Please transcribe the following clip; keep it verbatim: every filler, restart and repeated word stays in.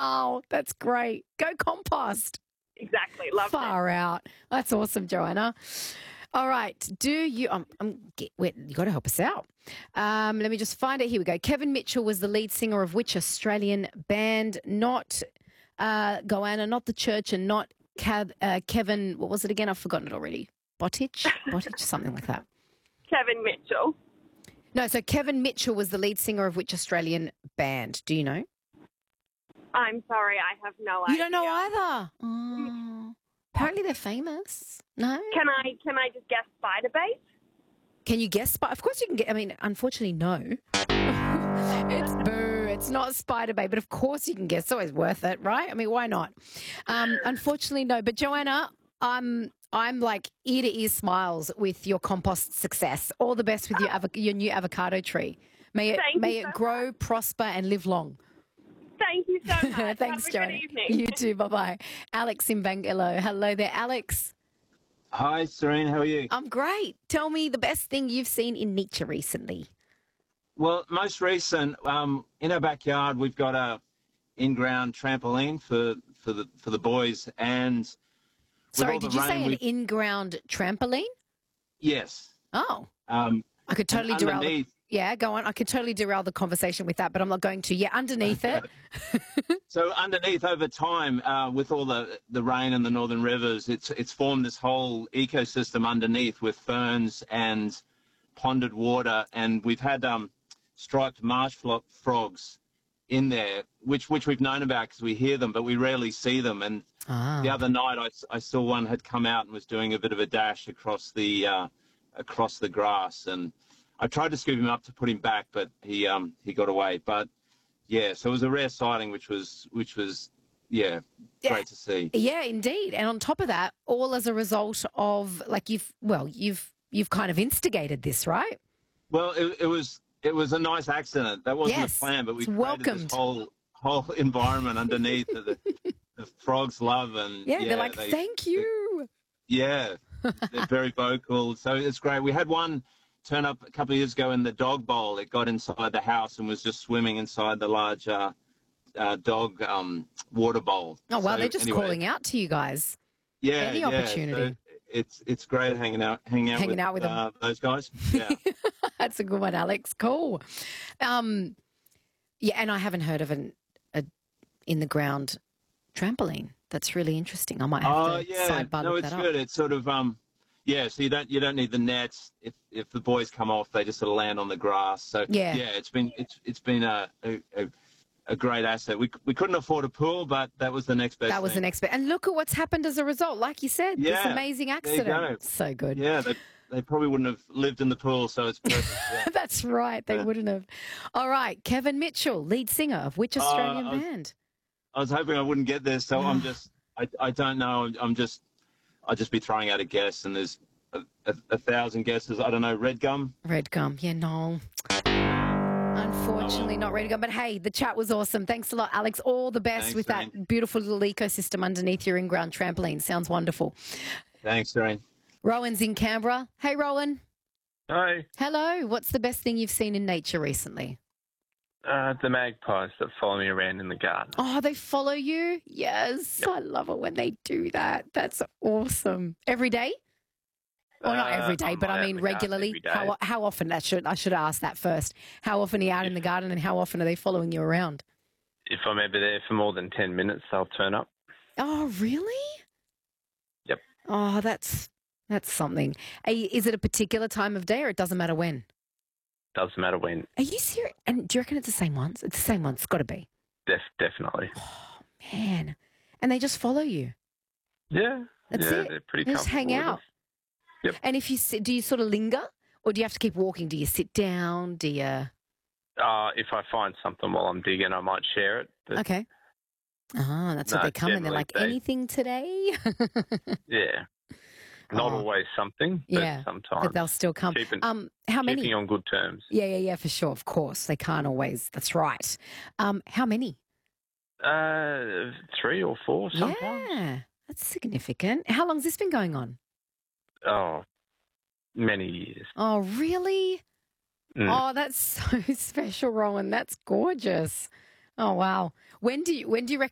Oh, that's great. Go compost. Exactly. Love that. Far out. That's awesome, Joanna. All right. Do you, um, um, get, wait, you got to help us out. Um, let me just find it. Here we go. Kevin Mitchell was the lead singer of which Australian band? Not uh, Goanna, not The Church, and not Kev, uh, Kevin, what was it again? I've forgotten it already. Botich? Botich, something like that. Kevin Mitchell. No, so Kevin Mitchell was the lead singer of which Australian band? Do you know? I'm sorry, I have no idea. You don't know either? Oh. Apparently they're famous. No? Can I can I just guess Spiderbait? Can you guess? Of course you can get. I mean, unfortunately, no. It's boo. It's not Spiderbait, but of course you can guess. It's always worth it, right? I mean, why not? Um, unfortunately, no. But Joanna, I'm I'm like ear to ear smiles with your compost success. All the best with your avo- your new avocado tree. May it Thank may you it so grow, prosper, and live long. Thank you so much. Thanks, Have a Joanna. good evening. You too. Bye bye. Alex in Bangalore. Hello there, Alex. Hi, Serene. How are you? I'm great. Tell me the best thing you've seen in nature recently. Well, most recent, um, in our backyard, we've got a in-ground trampoline for, for the for the boys, and with Sorry, all the did you say rain, an we've- in-ground trampoline? Yes. Oh, Um, I could totally and derail. The, underneath- yeah, go on. I could totally derail the conversation with that, but I'm not going to. Yeah, underneath it. So underneath, over time, uh, with all the, the rain and the northern rivers, it's it's formed this whole ecosystem underneath with ferns and ponded water, and we've had um, striped marsh flo- frogs in there, which which we've known about because we hear them, but we rarely see them. And Ah. the other night, I, s- I saw one had come out and was doing a bit of a dash across the uh, across the grass, and I tried to scoop him up to put him back, but he um he got away. But yeah, so it was a rare sighting, which was which was yeah, Yeah. great to see. Yeah, indeed. And on top of that, all as a result of like you've well, you've you've kind of instigated this, right? Well, it, it was it was a nice accident. That wasn't Yes, a plan, but we it's created welcomed. this whole whole environment underneath that the, the frogs love, and Yeah, yeah, they're like, they- thank you. Yeah, they're very vocal. So it's great. We had one turn up a couple of years ago in the dog bowl. It got inside the house and was just swimming inside the large uh, uh, dog um, water bowl. Oh, wow, So they're just anyway, calling out to you guys. yeah, any yeah, opportunity. So it's it's great hanging out hanging out Hanging with, out with them. uh, those guys. Yeah. That's a good one, Alex. Cool. Um, yeah, and I haven't heard of an a in the ground trampoline. That's really interesting. I might have Oh to yeah, sidebar no, look it's that good. up. It's sort of um, yeah. So you don't you don't need the nets. If if the boys come off, they just sort of land on the grass. So Yeah. yeah, it's been it's it's been a a, a, a great asset. We we couldn't afford a pool, but that was the next best. That was thing. the next bit. And look at what's happened as a result. Like you said, this Yeah, amazing there you accident. go. So good. Yeah, they they probably wouldn't have lived in the pool, so it's perfect. Yeah. That's right. They Yeah. wouldn't have. All right. Kevin Mitchell, lead singer of which Uh, Australian I was- band? I was hoping I wouldn't get this, so I'm just I I don't know. I'm, I'm just I'll just be throwing out a guess, and there's a, a, a thousand guesses. I don't know. Red gum. Red Gum. Yeah, no. Unfortunately, not ready to go. But hey, the chat was awesome. Thanks a lot, Alex. All the best Thanks, with that Doreen. beautiful little ecosystem underneath your in-ground trampoline. Sounds wonderful. Thanks, Doreen. Rowan's in Canberra. Hey, Rowan. Hi, Hello. What's the best thing you've seen in nature recently? uh, the magpies that follow me around in the garden. Oh, they follow you? Yes. I love it when they do that. That's awesome. Every day? Well, not Uh, every day, I'm but not I out mean in the garden regularly. every day. How how often? That should I should ask that first. How often are you out in the garden, and how often are they following you around? If I'm ever there for more than ten minutes, they'll turn up. Oh, really? Yep. Oh, that's that's something. Are you- Is it a particular time of day, or it doesn't matter when? Doesn't matter when. Are you serious? And do you reckon it's the same ones? It's the same ones. It's got to be. Def- definitely. Man, and they just follow you. Yeah. That's yeah, it. They're pretty They just hang comfortable with out. us. Yep. And if you sit, do you sort of linger, or do you have to keep walking? Do you sit down? Do you? Uh, if I find something while I'm digging, I might share it. But Okay. Ah, that's what No, they come and they're generally like, they- anything today? yeah, not Oh. always something, but Yeah, sometimes. but they'll still come. Keeping- Um, how many? Keeping on good terms. Yeah, yeah, yeah, for sure. Of course, they can't always. That's right. Um, how many? Uh, three or four sometimes. Yeah, that's significant. How long's this been going on? Oh, many years. Oh, really? Mm. Oh, that's so special, Rowan. That's gorgeous. Oh, wow. When do you when do you reckon